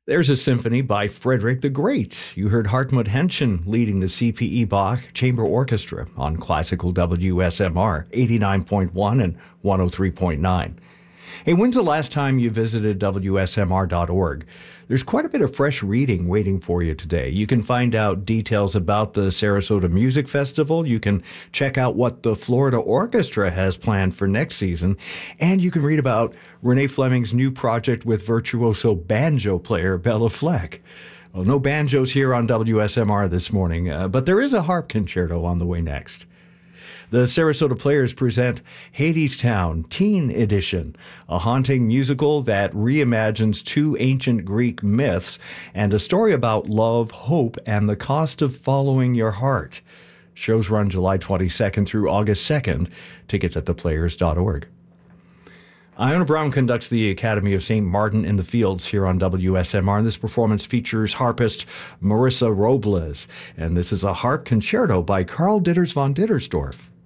There's a symphony by Frederick the Great. You heard Hartmut Henschen leading the C.P.E. Bach Chamber Orchestra on classical WSMR 89.1 and 103.9. Hey, when's the last time you visited WSMR.org? There's quite a bit of fresh reading waiting for you today. You can find out details about the Sarasota Music Festival. You can check out what the Florida Orchestra has planned for next season. And you can read about Renee Fleming's new project with virtuoso banjo player Bella Fleck. Well, no banjos here on WSMR this morning, but there is a harp concerto on the way next. The Sarasota Players present Hadestown Teen Edition, a haunting musical that reimagines two ancient Greek myths and a story about love, hope, and the cost of following your heart. Shows run July 22nd through August 2nd. Tickets at theplayers.org. Iona Brown conducts the Academy of St. Martin in the Fields here on WSMR, and this performance features harpist Marissa Robles, and this is a harp concerto by Carl Ditters von Dittersdorf.